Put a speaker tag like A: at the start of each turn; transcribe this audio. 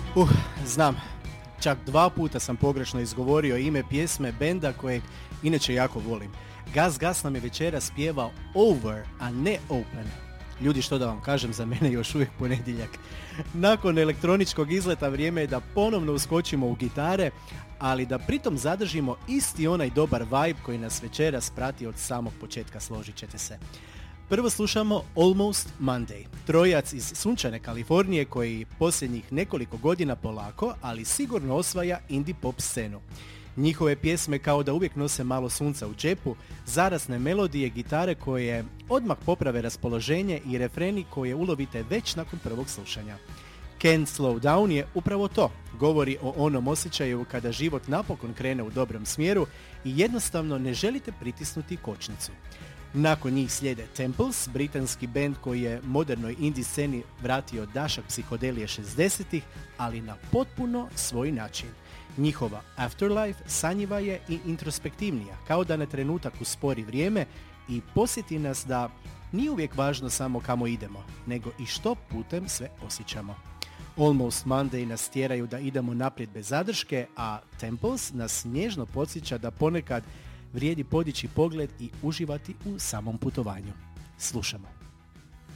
A: Znam. Čak 2 puta sam pogrešno izgovorio ime pjesme benda kojeg inače jako volim. Gas nam je večeras pjevao Over, a ne Open. Ljudi, što da vam kažem, za mene još uvijek ponedjeljak. Nakon elektroničkog izleta vrijeme je da ponovno uskočimo u gitare, ali da pritom zadržimo isti onaj dobar vibe koji nas večeras prati od samog početka, složit ćete se. Prvo slušamo Almost Monday, trojac iz sunčane Kalifornije koji posljednjih nekoliko godina polako, ali sigurno osvaja indie pop scenu. Njihove pjesme kao da uvijek nose malo sunca u džepu, zarasne melodije, gitare koje odmah poprave raspoloženje i refreni koje ulovite već nakon prvog slušanja. Can't Slow Down je upravo to, govori o onom osjećaju kada život napokon krene u dobrom smjeru i jednostavno ne želite pritisnuti kočnicu. Nakon njih slijede Temples, britanski bend koji je modernoj indie sceni vratio dašak psihodelije 60-ih, ali na potpuno svoj način. Njihova Afterlife sanjiva je i introspektivnija, kao da na trenutak uspori vrijeme i posjeti nas da nije uvijek važno samo kamo idemo, nego i što putem sve osjećamo. Almost Monday nas tjeraju da idemo naprijed bez zadrške, a Temples nas nježno podsjeća da ponekad vrijedi podići pogled i uživati u samom putovanju. Slušamo.